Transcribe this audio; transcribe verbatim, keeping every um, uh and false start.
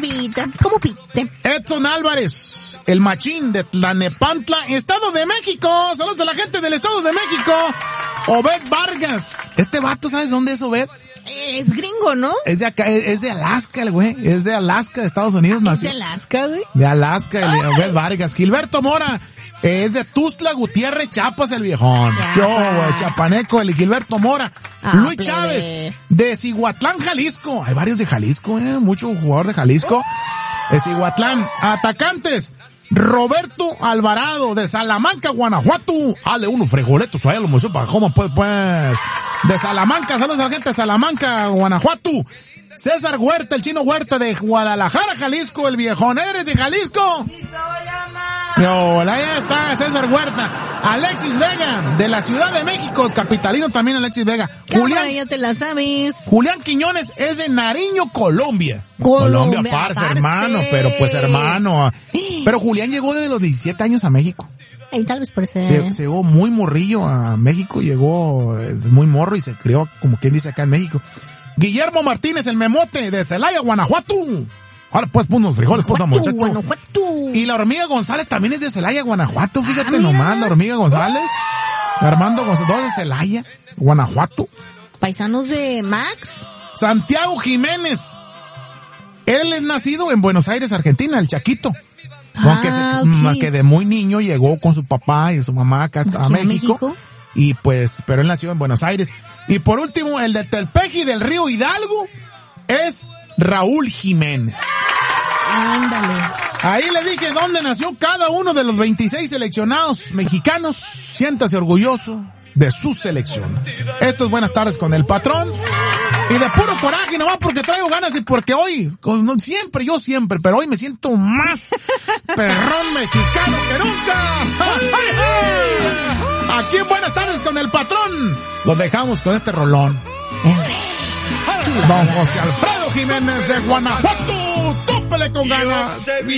pita, como pite. Edson Álvarez, el machín de Tlanepantla, Estado de México. Saludos a la gente del Estado de México. Obed Vargas. Este vato, ¿sabes dónde es Obed? Es gringo, ¿no? Es de acá, es de Alaska, el güey. Es de Alaska, de Estados Unidos. ¿Es nació. de Alaska, güey? De Alaska, el Obed Vargas. Gilberto Mora. Es de Tuxtla Gutiérrez, Chiapas, el viejón. Chiapas. Yo, güey, chapaneco, el Gilberto Mora. Ah, Luis plebe. Chávez, de Cihuatlán, Jalisco. Hay varios de Jalisco, eh. Mucho jugador de Jalisco. De Cihuatlán. Atacantes. Roberto Alvarado, de Salamanca, Guanajuato. Dale unos frijoletos ahí a los museos para cómo pues, pues. De Salamanca, saludos a la gente de Salamanca, Guanajuato. César Huerta, el chino Huerta, de Guadalajara, Jalisco, el viejón. ¿Eres de Jalisco? No, ahí está César Huerta. Alexis Vega, de la Ciudad de México, capitalino también Alexis Vega. Julián, ya te la sabes. Julián Quiñones es de Nariño, Colombia. Colombia, Colombia, parce, parce. hermano, pero pues hermano. Pero Julián llegó desde los diecisiete años a México. Ahí tal vez por ese. Se, se llegó muy morrillo a México, llegó eh, muy morro y se crió, como quien dice, acá en México. Guillermo Martínez, el memote, de Celaya, Guanajuato. Ahora pues pon unos frijoles, pues, muchacho. Guanajuato. Y la hormiga González también es de Celaya, Guanajuato. Fíjate Ah, nomás, mira. la hormiga González. Armando González, dos de Celaya, Guanajuato. Paisanos de Max. Santiago Jiménez. Él es nacido en Buenos Aires, Argentina, el Chaquito. Ah, Aunque se, ok. que de muy niño llegó con su papá y su mamá acá a ¿Aquí México. México? Y pues, pero él nació en Buenos Aires. Y por último, el de Telpeji del Río Hidalgo es Raúl Jiménez. Ándale. Ahí le dije dónde nació cada uno de los veintiséis seleccionados mexicanos. Siéntase orgulloso de su selección. Esto es Buenas Tardes con el Patrón. Y de puro coraje, nomás porque traigo ganas y porque hoy, con- no, siempre, yo siempre, pero hoy me siento más perrón mexicano que nunca. ¡Ay, ay! Aquí en Buenas Tardes con el Patrón. Los dejamos con este rolón. Don José Alfredo Jiménez de Guanajuato. ¡Tópele con ganas!